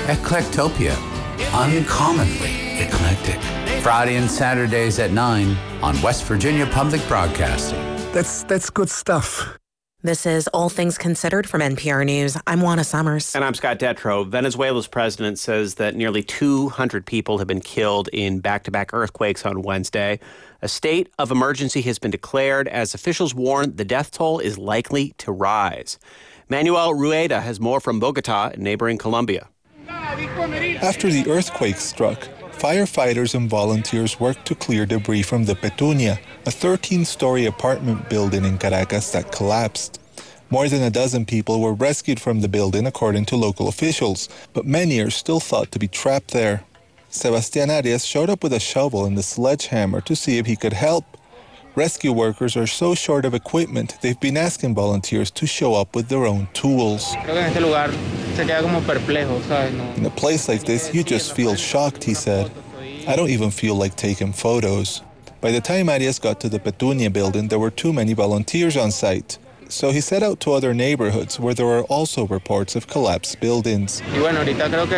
Eclectopia. Uncommonly eclectic. Friday and Saturdays at 9 on West Virginia Public Broadcasting. That's good stuff. This is All Things Considered from NPR News. I'm Juana Summers. And I'm Scott Detrow. Venezuela's president says that nearly 200 people have been killed in back-to-back earthquakes on Wednesday. A state of emergency has been declared as officials warn the death toll is likely to rise. Manuel Rueda has more from Bogota in neighboring Colombia. After the earthquake struck, firefighters and volunteers worked to clear debris from the Petunia, a 13-story apartment building in Caracas that collapsed. More than a dozen people were rescued from the building, according to local officials, but many are still thought to be trapped there. Sebastián Arias showed up with a shovel and a sledgehammer to see if he could help. Rescue workers are so short of equipment, they've been asking volunteers to show up with their own tools. In a place like this, you just feel shocked, he said. I don't even feel like taking photos. By the time Arias got to the Petunia building, there were too many volunteers on site. So he set out to other neighborhoods where there were also reports of collapsed buildings. Maybe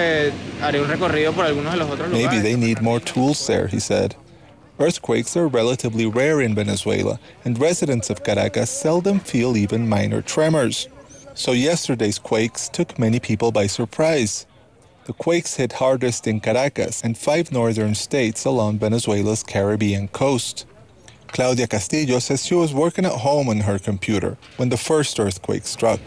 they need more tools there, he said. Earthquakes are relatively rare in Venezuela, and residents of Caracas seldom feel even minor tremors. So yesterday's quakes took many people by surprise. The quakes hit hardest in Caracas and 5 northern states along Venezuela's Caribbean coast. Claudia Castillo says she was working at home on her computer when the first earthquake struck.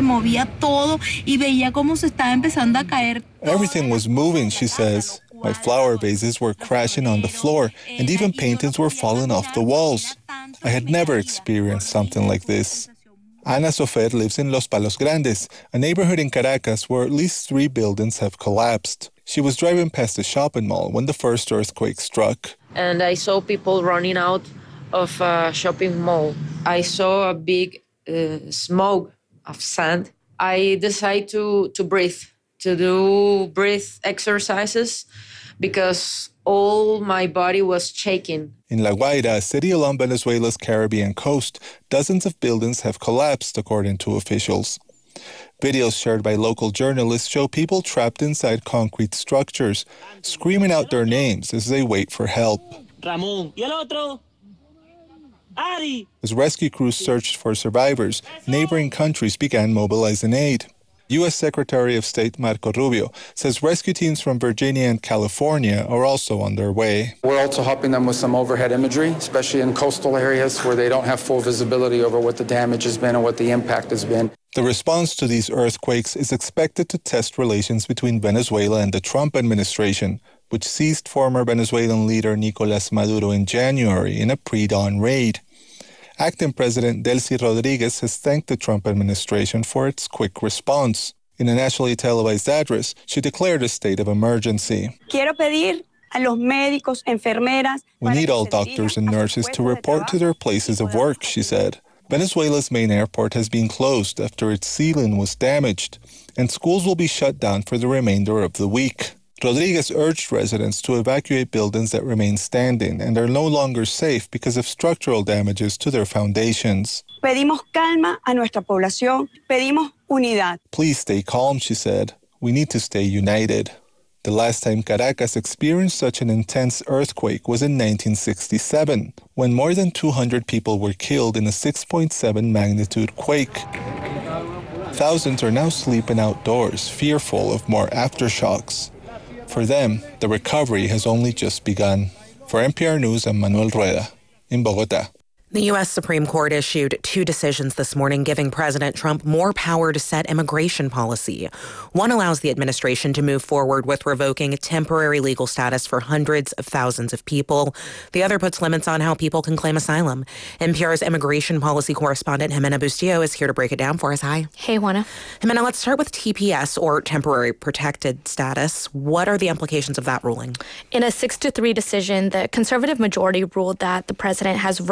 Everything was moving, she says. My flower vases were crashing on the floor, and even paintings were falling off the walls. I had never experienced something like this. Ana Sofer lives in Los Palos Grandes, a neighborhood in Caracas where at least 3 buildings have collapsed. She was driving past a shopping mall when the first earthquake struck. And I saw people running out of a shopping mall. I saw a big smoke of sand. I decided to breathe, to do breath exercises because all my body was shaking. In La Guaira, a city along Venezuela's Caribbean coast, dozens of buildings have collapsed, according to officials. Videos shared by local journalists show people trapped inside concrete structures, screaming out their names as they wait for help. Ramón. Y el otro. Ari. As rescue crews searched for survivors, neighboring countries began mobilizing aid. U.S. Secretary of State Marco Rubio says rescue teams from Virginia and California are also on their way. We're also helping them with some overhead imagery, especially in coastal areas where they don't have full visibility over what the damage has been and what the impact has been. The response to these earthquakes is expected to test relations between Venezuela and the Trump administration, which seized former Venezuelan leader Nicolás Maduro in January in a pre-dawn raid. Acting President Delcy Rodriguez has thanked the Trump administration for its quick response. In a nationally televised address, she declared a state of emergency. We need all doctors and nurses to report to their places of work, she said. Venezuela's main airport has been closed after its ceiling was damaged, and schools will be shut down for the remainder of the week. Rodriguez urged residents to evacuate buildings that remain standing and are no longer safe because of structural damages to their foundations. Pedimos calma a nuestra población. Pedimos unidad. Please stay calm, she said. We need to stay united. The last time Caracas experienced such an intense earthquake was in 1967, when more than 200 people were killed in a 6.7 magnitude quake. Thousands are now sleeping outdoors, fearful of more aftershocks. For them, the recovery has only just begun. For NPR News, I'm Manuel Rueda in Bogota. The U.S. Supreme Court issued 2 decisions this morning giving President Trump more power to set immigration policy. One allows the administration to move forward with revoking temporary legal status for hundreds of thousands of people. The other puts limits on how people can claim asylum. NPR's immigration policy correspondent Jimena Bustillo is here to break it down for us. Hi. Hey, Juana. Jimena, let's start with TPS, or temporary protected status. What are the implications of that ruling? In a 6-3 decision, the conservative majority ruled that the president has virtually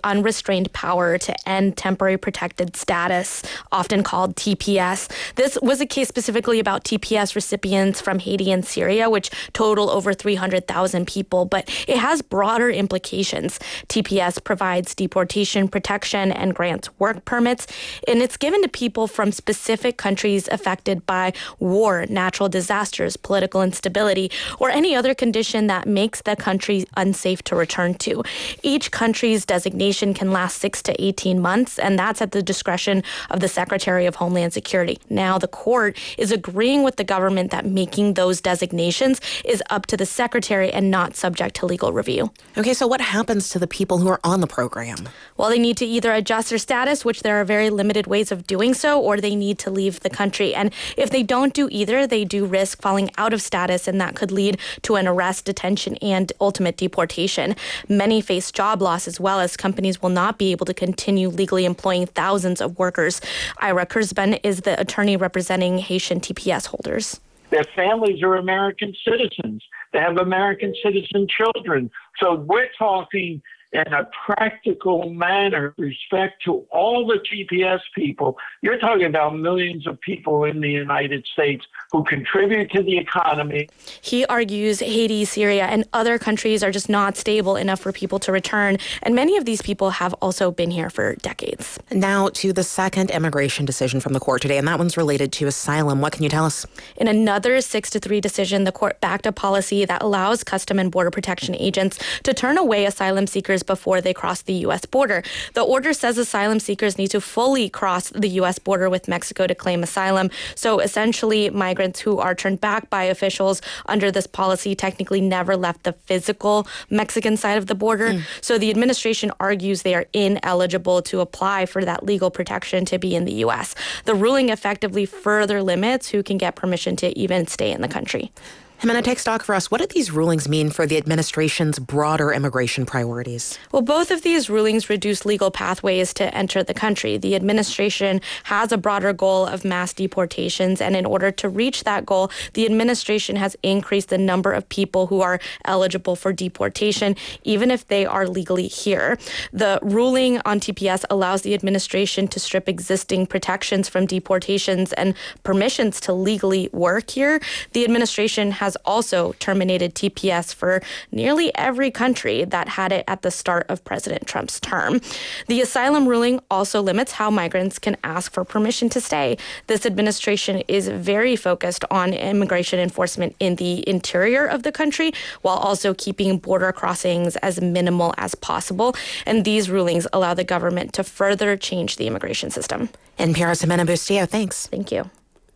unrestrained power to end temporary protected status, often called TPS. This was a case specifically about TPS recipients from Haiti and Syria, which total over 300,000 people, but it has broader implications. TPS provides deportation protection and grants work permits, and it's given to people from specific countries affected by war, natural disasters, political instability, or any other condition that makes the country unsafe to return to. Each country's designation can last 6 to 18 months, and that's at the discretion of the Secretary of Homeland Security. Now, the court is agreeing with the government that making those designations is up to the Secretary and not subject to legal review. Okay, so what happens to the people who are on the program? Well, they need to either adjust their status, which there are very limited ways of doing so, or they need to leave the country. And if they don't do either, they do risk falling out of status, and that could lead to an arrest, detention, and ultimate deportation. Many face job loss as well, as companies will not be able to continue legally employing thousands of workers. Ira Kurzban is the attorney representing Haitian TPS holders. Their families are American citizens. They have American citizen children. So we're talking in a practical manner with respect to all the TPS people. You're talking about millions of people in the United States who contribute to the economy. He argues Haiti, Syria, and other countries are just not stable enough for people to return, and many of these people have also been here for decades. Now to the second immigration decision from the court today, and that one's related to asylum. What can you tell us? In another 6-3 decision, the court backed a policy that allows Custom and Border Protection agents to turn away asylum seekers before they cross the U.S. border. The order says asylum seekers need to fully cross the U.S. border with Mexico to claim asylum. So essentially, migrants who are turned back by officials under this policy technically never left the physical Mexican side of the border. So the administration argues they are ineligible to apply for that legal protection to be in the U.S. The ruling effectively further limits who can get permission to even stay in the country. Jimena, take stock for us. What do these rulings mean for the administration's broader immigration priorities? Well, both of these rulings reduce legal pathways to enter the country. The administration has a broader goal of mass deportations, and in order to reach that goal, the administration has increased the number of people who are eligible for deportation, even if they are legally here. The ruling on TPS allows the administration to strip existing protections from deportations and permissions to legally work here. The administration has also terminated TPS for nearly every country that had it at the start of President Trump's term. The asylum ruling also limits how migrants can ask for permission to stay. This administration is very focused on immigration enforcement in the interior of the country, while also keeping border crossings as minimal as possible. And these rulings allow the government to further change the immigration system. NPR's Jimena Bustillo, thanks. Thank you.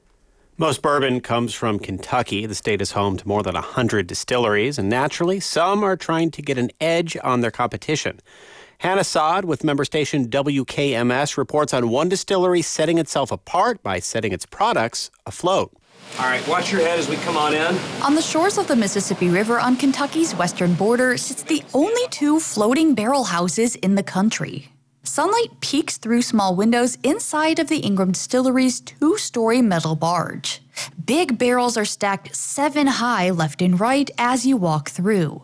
Most bourbon comes from Kentucky. The state is home to more than 100 distilleries, and naturally, some are trying to get an edge on their competition. Hannah Saad with member station WKMS reports on one distillery setting itself apart by setting its products afloat. All right, watch your head as we come on in. On the shores of the Mississippi River on Kentucky's western border sits the only 2 floating barrel houses in the country. Sunlight peeks through small windows inside of the Ingram Distillery's 2-story metal barge. Big barrels are stacked 7 high left and right as you walk through.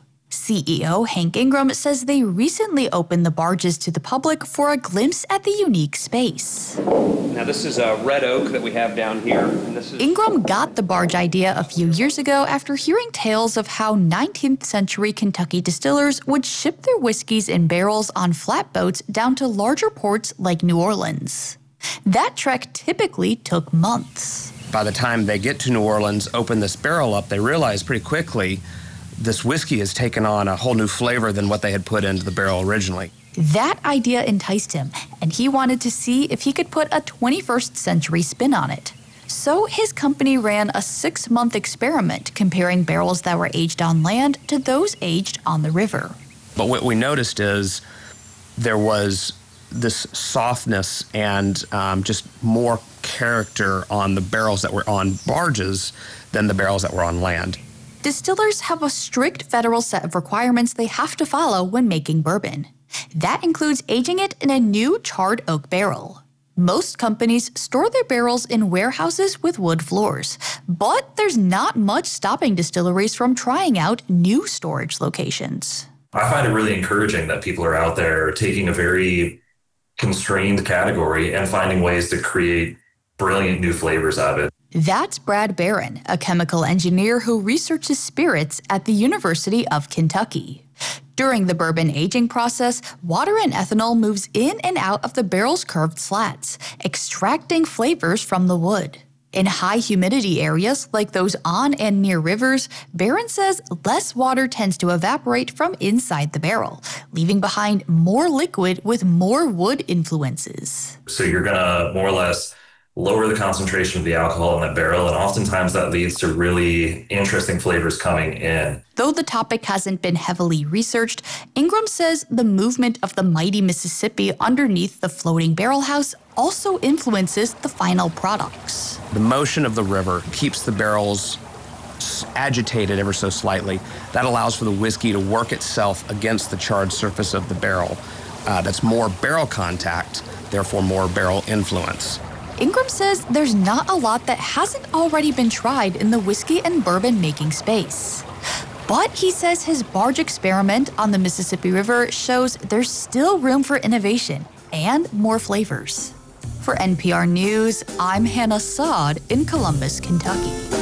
CEO Hank Ingram says they recently opened the barges to the public for a glimpse at the unique space. Now this is a red oak that we have down here. And this is Ingram got the barge idea a few years ago after hearing tales of how 19th century Kentucky distillers would ship their whiskeys in barrels on flatboats down to larger ports like New Orleans. That trek typically took months. by the time they get to New Orleans, open this barrel up, they realize pretty quickly this whiskey has taken on a whole new flavor than what they had put into the barrel originally. That idea enticed him, and he wanted to see if he could put a 21st century spin on it. So his company ran a 6-month experiment comparing barrels that were aged on land to those aged on the river. But what we noticed is there was this softness and just more character on the barrels that were on barges than the barrels that were on land. Distillers have a strict federal set of requirements they have to follow when making bourbon. That includes aging it in a new charred oak barrel. Most companies store their barrels in warehouses with wood floors, but there's not much stopping distilleries from trying out new storage locations. I find it really encouraging that people are out there taking a very constrained category and finding ways to create brilliant new flavors out of it. That's Brad Barron, a chemical engineer who researches spirits at the University of Kentucky. During the bourbon aging process, water and ethanol moves in and out of the barrel's curved slats, extracting flavors from the wood. In high humidity areas like those on and near rivers, Barron says less water tends to evaporate from inside the barrel, leaving behind more liquid with more wood influences. So you're going to more or less lower the concentration of the alcohol in that barrel, and oftentimes that leads to really interesting flavors coming in. Though the topic hasn't been heavily researched, Ingram says the movement of the mighty Mississippi underneath the floating barrel house also influences the final products. The motion of the river keeps the barrels agitated ever so slightly. That allows for the whiskey to work itself against the charred surface of the barrel. That's more barrel contact, therefore more barrel influence. Ingram says there's not a lot that hasn't already been tried in the whiskey and bourbon making space. But he says his barge experiment on the Mississippi River shows there's still room for innovation and more flavors. For NPR News, I'm Hannah Saad in Columbus, Kentucky.